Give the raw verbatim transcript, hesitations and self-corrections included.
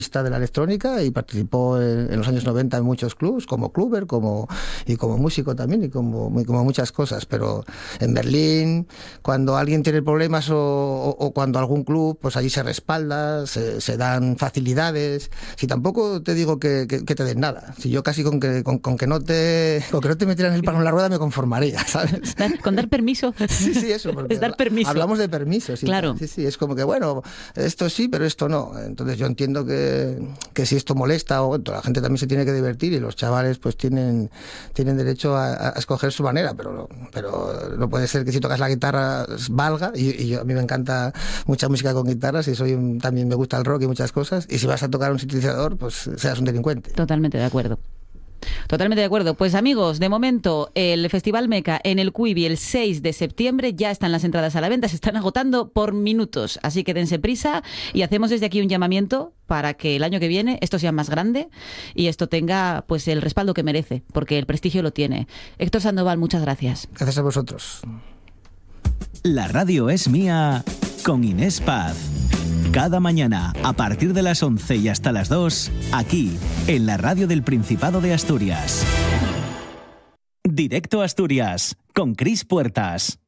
de la electrónica y participó en, en los años noventa en muchos clubs, como cluber, como, y como músico también, y como, como muchas cosas. Pero en Berlín, cuando alguien tiene problemas o, o, o cuando algún club, pues allí se respalda, se, se dan facilidades. Si tampoco te digo que, que, que te den nada, si yo casi con que, con, con que no te con que no te metieran el palo en la rueda me conformaría, ¿sabes? Con dar permiso. Sí, sí, eso. Es dar permiso. Hablamos de permisos. Sí, claro. Sí, sí, es como que, bueno, esto sí, pero esto no. Entonces yo entiendo que que si esto molesta, o bueno, la gente también se tiene que divertir y los chavales pues tienen, tienen derecho a, a escoger su manera, pero, pero no puede ser que si tocas la guitarra valga, y, y yo, a mí me encanta mucha música con guitarras y soy un, también me gusta el rock y muchas cosas, y si vas a tocar un sintetizador, pues seas un delincuente. Totalmente de acuerdo. Totalmente de acuerdo. Pues amigos, de momento el Festival Meca en el Quibi el seis de septiembre, ya están las entradas a la venta, se están agotando por minutos, así que dense prisa y hacemos desde aquí un llamamiento para que el año que viene esto sea más grande y esto tenga pues el respaldo que merece, porque el prestigio lo tiene. Héctor Sandoval, muchas gracias. Gracias a vosotros. La radio es mía con Inés Paz. Cada mañana, a partir de las once y hasta las dos, aquí, en la radio del Principado de Asturias. Directo a Asturias, con Cris Puertas.